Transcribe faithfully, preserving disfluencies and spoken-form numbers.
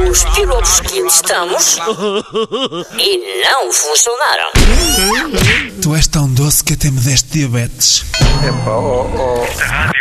os pilotos que testamos e não funcionaram. Tu és tão doce que até me deste diabetes. Epá, oh, oh.